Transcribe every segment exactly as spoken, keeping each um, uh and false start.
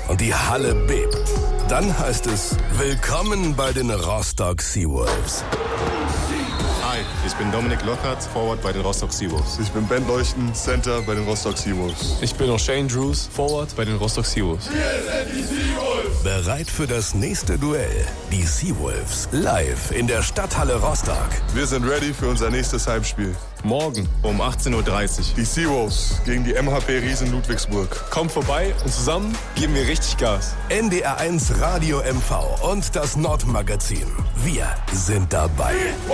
und die Halle bebt, dann heißt es Willkommen bei den Rostock Seawolves. Hi, ich bin Dominik Lockhart, Forward bei den Rostock Seawolves. Ich bin Ben Leuchten, Center bei den Rostock Seawolves. Ich bin auch Shane Drews, Forward bei den Rostock Seawolves. Wir sind die Seawolves. Bereit für das nächste Duell. Die Seawolves live in der Stadthalle Rostock. Wir sind ready für unser nächstes Heimspiel. Morgen um achtzehn Uhr dreißig. Die Seawolves gegen die M H P Riesen Ludwigsburg. Kommt vorbei und zusammen geben wir richtig Gas. N D R eins Radio M V und das Nordmagazin. Wir sind dabei.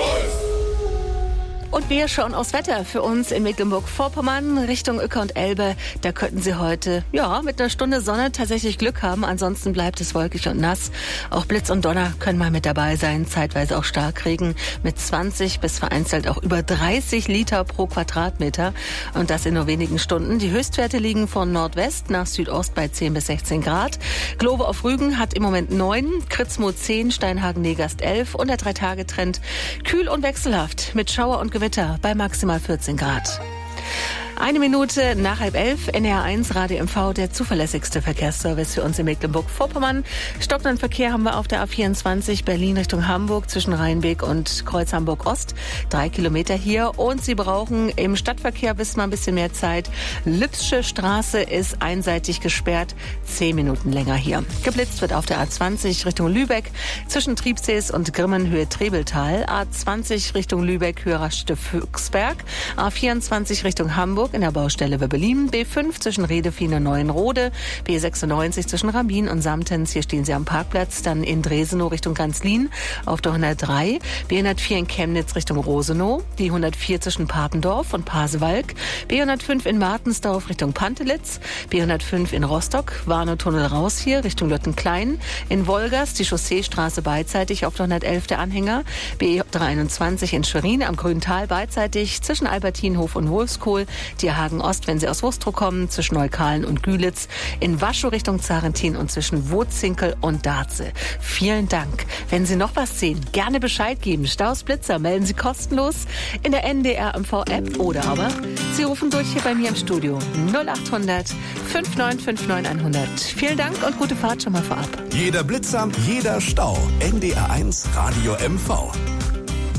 Und wir schauen aufs Wetter für uns in Mecklenburg-Vorpommern Richtung Uecker und Elbe. Da könnten Sie heute, ja, mit einer Stunde Sonne tatsächlich Glück haben. Ansonsten bleibt es wolkig und nass. Auch Blitz und Donner können mal mit dabei sein. Zeitweise auch Starkregen mit zwanzig bis vereinzelt auch über dreißig Liter pro Quadratmeter. Und das in nur wenigen Stunden. Die Höchstwerte liegen von Nordwest nach Südost bei zehn bis sechzehn Grad. Globe auf Rügen hat im Moment neun, Kritzmo zehn, Steinhagen-Negast elf und der Drei-Tage-Trend kühl und wechselhaft mit Schauer und Gewitter bei maximal vierzehn Grad. Eine Minute nach halb elf, N D R eins Radio M V, der zuverlässigste Verkehrsservice für uns in Mecklenburg-Vorpommern. Stockenden Verkehr haben wir auf der A vierundzwanzig Berlin Richtung Hamburg zwischen Rheinbeek und Kreuz Hamburg-Ost. Drei Kilometer hier. Und Sie brauchen im Stadtverkehr bis mal ein bisschen mehr Zeit. Lübsche Straße ist einseitig gesperrt. Zehn Minuten länger hier. Geblitzt wird auf der A zwanzig Richtung Lübeck zwischen Triebsees und Grimmen Höhe Trebeltal. A zwanzig Richtung Lübeck Höhe Raste-Füchsberg. A vierundzwanzig Richtung Hamburg in der Baustelle Wöbbelin, B fünf zwischen Redefien und Neuenrode, B sechsundneunzig zwischen Rabin und Samtens, hier stehen Sie am Parkplatz, dann in Dresenow Richtung Ganzlin auf der hundertdrei, B hundertvier in Chemnitz Richtung Rosenow, die hundertvier zwischen Papendorf und Pasewalk, B hundertfünf in Martensdorf Richtung Pantelitz, B hundertfünf in Rostock, Warnow-Tunnel raus hier Richtung Lüttenklein, in Wolgast die Chausseestraße beidseitig auf der hundertelf der Anhänger, B dreiundzwanzig in Schwerin am Grüntal beidseitig zwischen Albertinhof und Wolfskohl, Dierhagen Ost, wenn Sie aus Wustrow kommen, zwischen Neukalen und Gülitz, in Waschow Richtung Zarentin und zwischen Wurzinkel und Darze. Vielen Dank. Wenn Sie noch was sehen, gerne Bescheid geben. Staus, Blitzer, melden Sie kostenlos in der N D R M V App oder aber Sie rufen durch hier bei mir im Studio null acht hundert fünf neun fünf neun hundert. Vielen Dank und gute Fahrt schon mal vorab. Jeder Blitzer, jeder Stau. N D R eins Radio M V.